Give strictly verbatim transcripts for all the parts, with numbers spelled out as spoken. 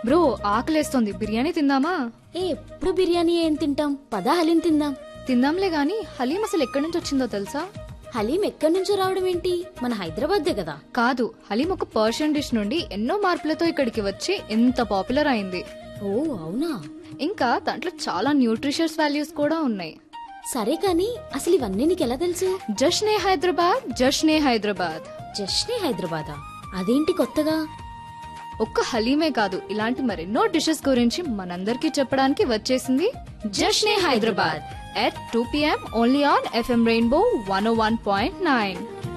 Bro ఆకలేస్తోంది, biryani తిందామా? ఏ ఎప్పుడు బిర్యానీ ఏం తింటాం, పదా హలీం తిందాం. తిందాంలే గాని హలీం అసలు ఎక్కడి నుంచి వచ్చిందో తెలుసా? హలీం ఎక్కడి నుంచో రావడం ఏంటి, మన హైదరాబాద్దే కదా. కాదు, హలీం ఒక పర్షియన్ డిష్ నుండి ఎన్నో మార్పులతో ఇక్కడికి వచ్చి ఎంత పాపులర్ అయింది. ఓ అవునా? ఇంకా దాంట్లో చాలా న్యూట్రిషియస్ వాల్యూస్ కూడా ఉన్నాయి. సరే కానీ అసలు ఇవన్నీ నీకెలా తెలుసు? జష్నే హైదరాబాద్, జష్నే హైదరాబాద్. జష్నే హైదరాబాదా? అదేంటి కొత్తగా? ఒక్క హలీమే కాదు, ఇలాంటి మరెన్నో డిషెస్ గురించి మనందరికీ చెప్పడానికి వచ్చేసింది జష్నే Hyderabad at two p m only on F M Rainbow one oh one point nine.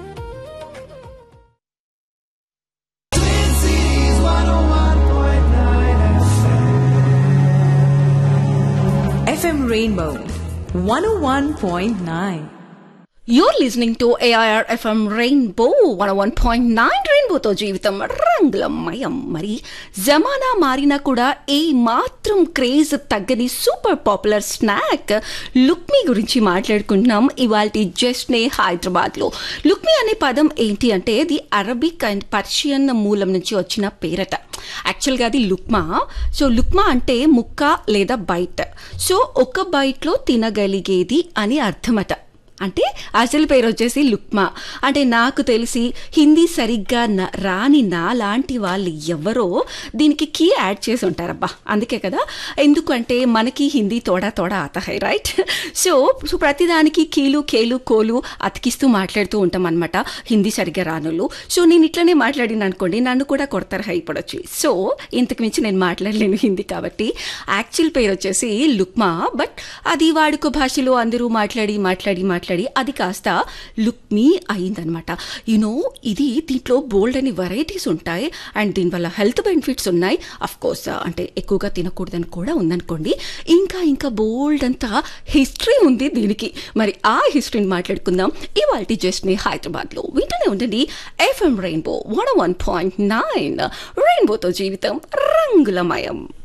F M Rainbow one oh one point nine. You're listening to A I R F M Rainbow one oh one point nine. రెయిన్బోతో జీవితం రంగులమయం. మరి జమానా మారినా కూడా ఏ మాత్రం craze తగ్గని super popular snack లుక్మీ గురించి మాట్లాడుకుంటున్నాం ఇవాల్టి జష్నే హైదరాబాద్లో. లుక్మీ అనే పదం ఏంటి అంటే అది అరబిక్ అండ్ పర్షియన్ మూలం నుంచి వచ్చిన పేరట. యాక్చువల్గా అది లుక్మా. సో లుక్మా అంటే ముక్క లేదా బైట్. సో ఒక బైట్లో తినగలిగేది అని అర్థమట. అంటే అసలు పేరు వచ్చేసి లుక్మా. అంటే నాకు తెలిసి హిందీ సరిగ్గా రాని నా లాంటి వాళ్ళు ఎవరో దీనికి కీ యాడ్ చేసి ఉంటారబ్బా. అందుకే కదా, ఎందుకంటే మనకి హిందీ తోడా తోడా ఆతా హై రైట్. సో సో ప్రతిదానికి కీలు కేలు కోలు అతికిస్తూ మాట్లాడుతూ ఉంటాం అనమాట హిందీ సరిగ్గా రానులు. సో నేను ఇట్లనే మాట్లాడిన అనుకోండి, నన్ను కూడా కొడతారు హై పడొచ్చు. సో ఇంతకు మించి నేను మాట్లాడలేను హిందీ కాబట్టి యాక్చువల్ పేరు వచ్చేసి లుక్మా. బట్ అది వాడుక భాషలో అందరూ మాట్లాడి మాట్లాడి మాట్లాడి అది కాస్త లుక్మీ అయిందనమాట. యూనో ఇది దీంట్లో బోల్డ్ అని వెరైటీస్ ఉంటాయి అండ్ దీనివల్ల హెల్త్ బెనిఫిట్స్ ఉన్నాయి. అఫ్ కోర్స్ అంటే ఎక్కువగా తినకూడదని కూడా ఉందనుకోండి. ఇంకా ఇంకా బోల్డ్ అంతా హిస్టరీ ఉంది దీనికి. మరి ఆ హిస్టరీని మాట్లాడుకుందాం ఇవాల్టి జష్నే హైదరాబాద్లో. వింటూనే ఉండండి FM rainbow one one point nine. రెయిన్బోతో జీవితం రంగులమయం.